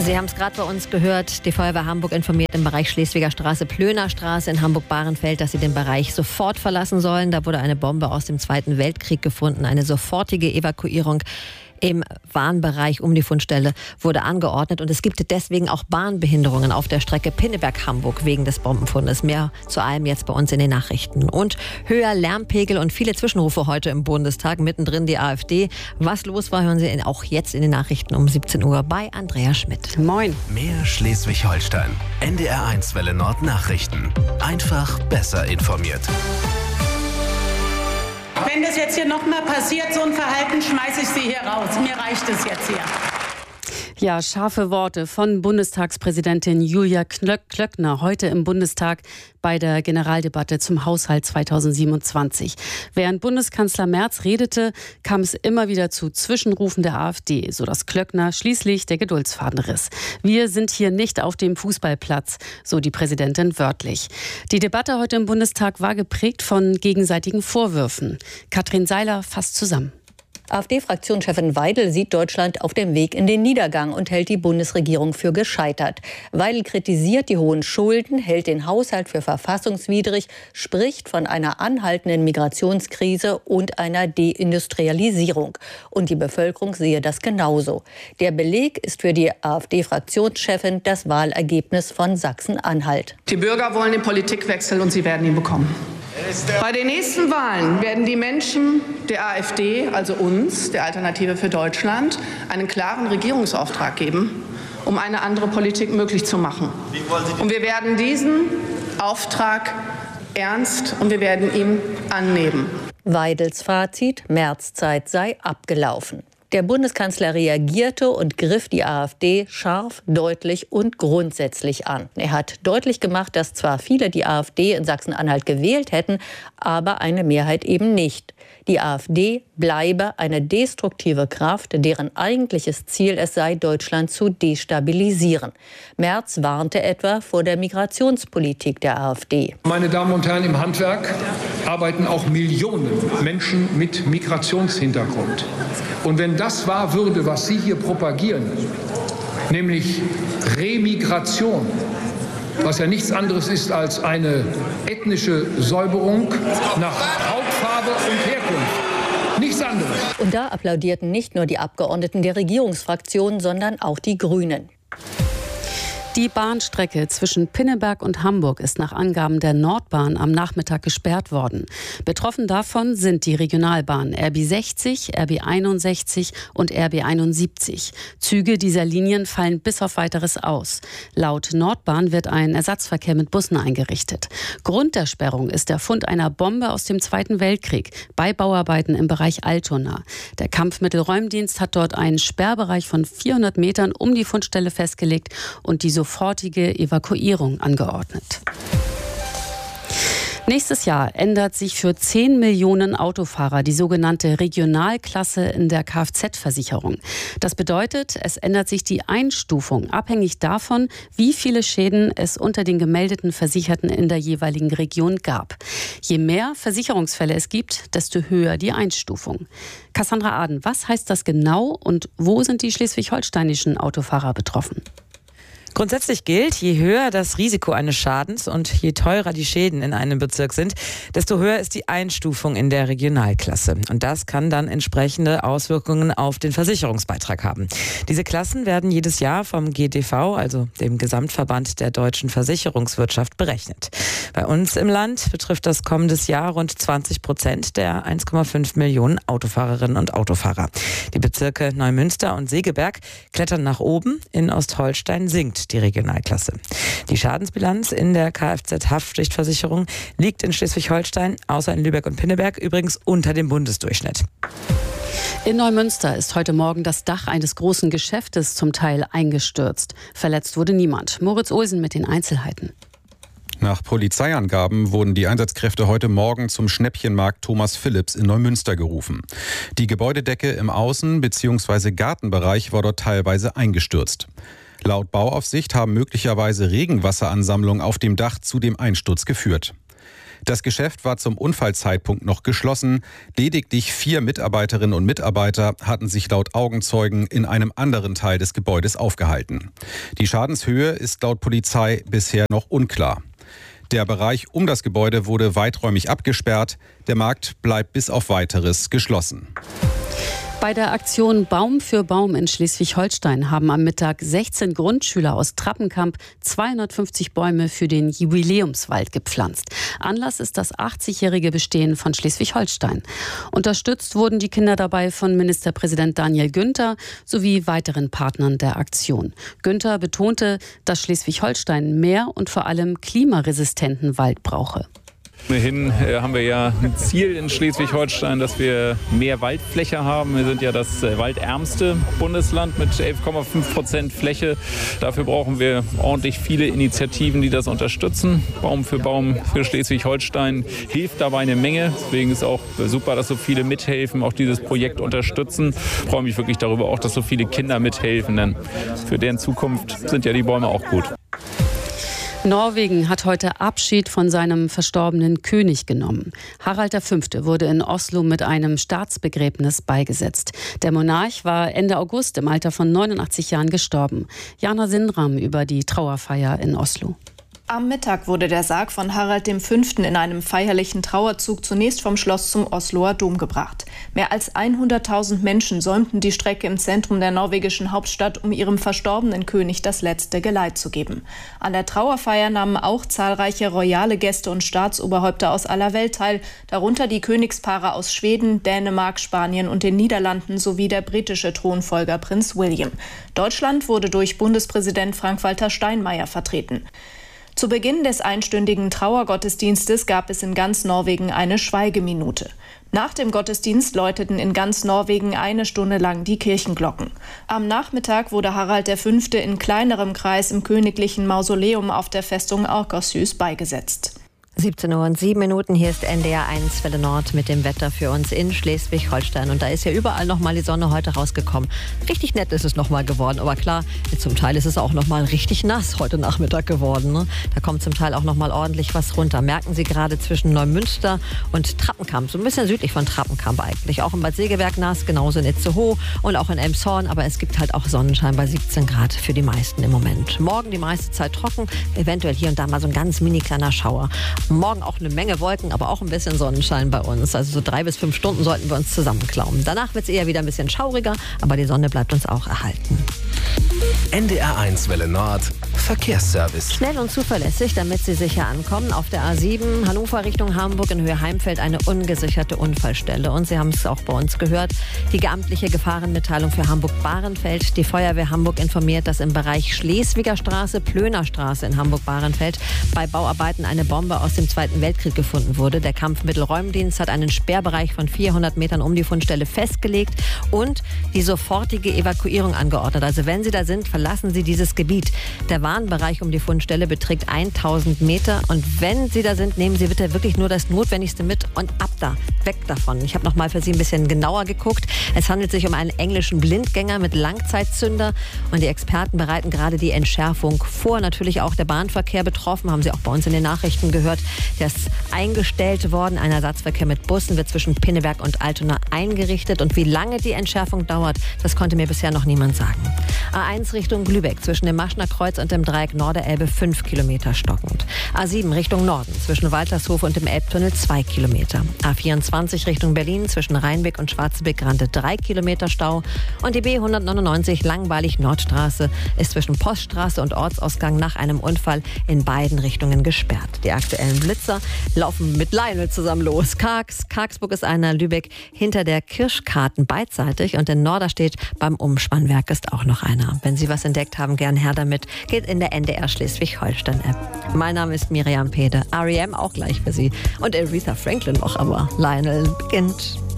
Sie haben es gerade bei uns gehört. Die Feuerwehr Hamburg informiert im Bereich Schleswiger Straße, Plöner Straße in Hamburg-Bahrenfeld, dass sie den Bereich sofort verlassen sollen. Da wurde eine Bombe aus dem Zweiten Weltkrieg gefunden. Eine sofortige Evakuierung im Warnbereich um die Fundstelle wurde angeordnet. Und es gibt deswegen auch Bahnbehinderungen auf der Strecke Pinneberg-Hamburg wegen des Bombenfundes. Mehr zu allem jetzt bei uns in den Nachrichten. Und höher Lärmpegel und viele Zwischenrufe heute im Bundestag. Mittendrin die AfD. Was los war, hören Sie auch jetzt in den Nachrichten um 17 Uhr bei Andrea Schmidt. Moin. Mehr Schleswig-Holstein. NDR1 Welle Nord Nachrichten. Einfach besser informiert. Wenn das jetzt hier nochmal passiert, so ein Verhalten, schmeiße ich Sie hier raus. Mir reicht es jetzt hier. Ja, scharfe Worte von Bundestagspräsidentin Julia Klöckner heute im Bundestag bei der Generaldebatte zum Haushalt 2027. Während Bundeskanzler Merz redete, kam es immer wieder zu Zwischenrufen der AfD, sodass Klöckner schließlich der Geduldsfaden riss. Wir sind hier nicht auf dem Fußballplatz, so die Präsidentin wörtlich. Die Debatte heute im Bundestag war geprägt von gegenseitigen Vorwürfen. Katrin Seiler fasst zusammen. AfD-Fraktionschefin Weidel sieht Deutschland auf dem Weg in den Niedergang und hält die Bundesregierung für gescheitert. Weidel kritisiert die hohen Schulden, hält den Haushalt für verfassungswidrig, spricht von einer anhaltenden Migrationskrise und einer Deindustrialisierung. Und die Bevölkerung sehe das genauso. Der Beleg ist für die AfD-Fraktionschefin das Wahlergebnis von Sachsen-Anhalt. Die Bürger wollen den Politikwechsel und sie werden ihn bekommen. Bei den nächsten Wahlen werden die Menschen der AfD, also uns, der Alternative für Deutschland, einen klaren Regierungsauftrag geben, um eine andere Politik möglich zu machen. Und wir werden diesen Auftrag ernst und wir werden ihn annehmen. Weidels Fazit: Merz-Zeit sei abgelaufen. Der Bundeskanzler reagierte und griff die AfD scharf, deutlich und grundsätzlich an. Er hat deutlich gemacht, dass zwar viele die AfD in Sachsen-Anhalt gewählt hätten, aber eine Mehrheit eben nicht. Die AfD bleibe eine destruktive Kraft, deren eigentliches Ziel es sei, Deutschland zu destabilisieren. Merz warnte etwa vor der Migrationspolitik der AfD. Meine Damen und Herren, im Handwerk arbeiten auch Millionen Menschen mit Migrationshintergrund. Und wenn das wahr würde, was Sie hier propagieren, nämlich Remigration, was ja nichts anderes ist als eine ethnische Säuberung nach Hautfarbe und Herkunft. Nichts anderes. Und da applaudierten nicht nur die Abgeordneten der Regierungsfraktion, sondern auch die Grünen. Die Bahnstrecke zwischen Pinneberg und Hamburg ist nach Angaben der Nordbahn am Nachmittag gesperrt worden. Betroffen davon sind die Regionalbahnen RB 60, RB 61 und RB 71. Züge dieser Linien fallen bis auf Weiteres aus. Laut Nordbahn wird ein Ersatzverkehr mit Bussen eingerichtet. Grund der Sperrung ist der Fund einer Bombe aus dem Zweiten Weltkrieg bei Bauarbeiten im Bereich Altona. Der Kampfmittelräumdienst hat dort einen Sperrbereich von 400 Metern um die Fundstelle festgelegt und die sofortige Evakuierung angeordnet. Nächstes Jahr ändert sich für 10 Millionen Autofahrer die sogenannte Regionalklasse in der Kfz-Versicherung. Das bedeutet, es ändert sich die Einstufung, abhängig davon, wie viele Schäden es unter den gemeldeten Versicherten in der jeweiligen Region gab. Je mehr Versicherungsfälle es gibt, desto höher die Einstufung. Cassandra Aden, was heißt das genau und wo sind die schleswig-holsteinischen Autofahrer betroffen? Grundsätzlich gilt, je höher das Risiko eines Schadens und je teurer die Schäden in einem Bezirk sind, desto höher ist die Einstufung in der Regionalklasse. Und das kann dann entsprechende Auswirkungen auf den Versicherungsbeitrag haben. Diese Klassen werden jedes Jahr vom GDV, also dem Gesamtverband der deutschen Versicherungswirtschaft, berechnet. Bei uns im Land betrifft das kommendes Jahr rund 20% der 1,5 Millionen Autofahrerinnen und Autofahrer. Die Bezirke Neumünster und Segeberg klettern nach oben, in Ostholstein sinkt die Regionalklasse. Die Schadensbilanz in der Kfz-Haftpflichtversicherung liegt in Schleswig-Holstein, außer in Lübeck und Pinneberg, übrigens unter dem Bundesdurchschnitt. In Neumünster ist heute Morgen das Dach eines großen Geschäftes zum Teil eingestürzt. Verletzt wurde niemand. Moritz Olsen mit den Einzelheiten. Nach Polizeiangaben wurden die Einsatzkräfte heute Morgen zum Schnäppchenmarkt Thomas Philipps in Neumünster gerufen. Die Gebäudedecke im Außen- bzw. Gartenbereich war dort teilweise eingestürzt. Laut Bauaufsicht haben möglicherweise Regenwasseransammlungen auf dem Dach zu dem Einsturz geführt. Das Geschäft war zum Unfallzeitpunkt noch geschlossen. Lediglich 4 Mitarbeiterinnen und Mitarbeiter hatten sich laut Augenzeugen in einem anderen Teil des Gebäudes aufgehalten. Die Schadenshöhe ist laut Polizei bisher noch unklar. Der Bereich um das Gebäude wurde weiträumig abgesperrt. Der Markt bleibt bis auf Weiteres geschlossen. Bei der Aktion Baum für Baum in Schleswig-Holstein haben am Mittag 16 Grundschüler aus Trappenkamp 250 Bäume für den Jubiläumswald gepflanzt. Anlass ist das 80-jährige Bestehen von Schleswig-Holstein. Unterstützt wurden die Kinder dabei von Ministerpräsident Daniel Günther sowie weiteren Partnern der Aktion. Günther betonte, dass Schleswig-Holstein mehr und vor allem klimaresistenten Wald brauche. Ohnehin haben wir ja ein Ziel in Schleswig-Holstein, dass wir mehr Waldfläche haben. Wir sind ja das waldärmste Bundesland mit 11,5% Fläche. Dafür brauchen wir ordentlich viele Initiativen, die das unterstützen. Baum für Baum für Schleswig-Holstein hilft dabei eine Menge. Deswegen ist auch super, dass so viele mithelfen, auch dieses Projekt unterstützen. Ich freue mich wirklich darüber auch, dass so viele Kinder mithelfen, denn für deren Zukunft sind ja die Bäume auch gut. Norwegen hat heute Abschied von seinem verstorbenen König genommen. Harald V. wurde in Oslo mit einem Staatsbegräbnis beigesetzt. Der Monarch war Ende August im Alter von 89 Jahren gestorben. Jana Sindram über die Trauerfeier in Oslo. Am Mittag wurde der Sarg von Harald V. in einem feierlichen Trauerzug zunächst vom Schloss zum Osloer Dom gebracht. Mehr als 100.000 Menschen säumten die Strecke im Zentrum der norwegischen Hauptstadt, um ihrem verstorbenen König das letzte Geleit zu geben. An der Trauerfeier nahmen auch zahlreiche royale Gäste und Staatsoberhäupter aus aller Welt teil, darunter die Königspaare aus Schweden, Dänemark, Spanien und den Niederlanden sowie der britische Thronfolger Prinz William. Deutschland wurde durch Bundespräsident Frank-Walter Steinmeier vertreten. Zu Beginn des einstündigen Trauergottesdienstes gab es in ganz Norwegen eine Schweigeminute. Nach dem Gottesdienst läuteten in ganz Norwegen 1 Stunde lang die Kirchenglocken. Am Nachmittag wurde Harald V. in kleinerem Kreis im königlichen Mausoleum auf der Festung Akershus beigesetzt. 17:07 Uhr, hier ist NDR 1 Welle Nord mit dem Wetter für uns in Schleswig-Holstein. Und da ist ja überall nochmal die Sonne heute rausgekommen. Richtig nett ist es nochmal geworden, aber klar, zum Teil ist es auch nochmal richtig nass heute Nachmittag geworden. Ne? Da kommt zum Teil auch nochmal ordentlich was runter. Merken Sie gerade zwischen Neumünster und Trappenkamp, so ein bisschen südlich von Trappenkamp eigentlich. Auch in Bad Segeberg nass, genauso in Itzehoe und auch in Elmshorn. Aber es gibt halt auch Sonnenschein bei 17 Grad für die meisten im Moment. Morgen die meiste Zeit trocken, eventuell hier und da mal so ein ganz mini kleiner Schauer. Morgen auch eine Menge Wolken, aber auch ein bisschen Sonnenschein bei uns. Also so 3 bis 5 Stunden sollten wir uns zusammenklauen. Danach wird es eher wieder ein bisschen schauriger, aber die Sonne bleibt uns auch erhalten. NDR 1 Welle Nord Verkehrsservice. Schnell und zuverlässig, damit Sie sicher ankommen. Auf der A7 Hannover Richtung Hamburg in Höhe Heimfeld eine ungesicherte Unfallstelle. Und Sie haben es auch bei uns gehört, die geamtliche Gefahrenmitteilung für Hamburg-Bahrenfeld. Die Feuerwehr Hamburg informiert, dass im Bereich Schleswiger Straße, Plöner Straße in Hamburg-Bahrenfeld bei Bauarbeiten eine Bombe aus dem Zweiten Weltkrieg gefunden wurde. Der Kampfmittelräumdienst hat einen Sperrbereich von 400 Metern um die Fundstelle festgelegt und die sofortige Evakuierung angeordnet. Also wenn Sie da sind, verlassen Sie dieses Gebiet. Der Warnbereich um die Fundstelle beträgt 1000 Meter. Und wenn Sie da sind, nehmen Sie bitte wirklich nur das Notwendigste mit und ab da, weg davon. Ich habe noch mal für Sie ein bisschen genauer geguckt. Es handelt sich um einen englischen Blindgänger mit Langzeitzünder. Und die Experten bereiten gerade die Entschärfung vor. Natürlich auch der Bahnverkehr betroffen, haben Sie auch bei uns in den Nachrichten gehört. Der ist eingestellt worden. Ein Ersatzverkehr mit Bussen wird zwischen Pinneberg und Altona eingerichtet. Und wie lange die Entschärfung dauert, das konnte mir bisher noch niemand sagen. A1 Richtung Lübeck zwischen dem Maschner Kreuz und dem Dreieck Norderelbe 5 Kilometer stockend. A7 Richtung Norden zwischen Waltershof und dem Elbtunnel 2 Kilometer. A24 Richtung Berlin zwischen Rheinbeck und Schwarzenbeck-Grande 3 Kilometer Stau. Und die B199 Langweilig-Nordstraße ist zwischen Poststraße und Ortsausgang nach einem Unfall in beiden Richtungen gesperrt. Die aktuellen Blitzer laufen mit Lionel zusammen los. Kargsburg ist einer, Lübeck hinter der Kirschkarten beidseitig und in Norderstedt beim Umspannwerk ist auch noch einer. Wenn Sie was entdeckt haben, gern her damit. Geht in der NDR Schleswig-Holstein-App. Mein Name ist Miriam Pede. R.E.M. auch gleich für Sie. Und Aretha Franklin noch, aber Lionel beginnt.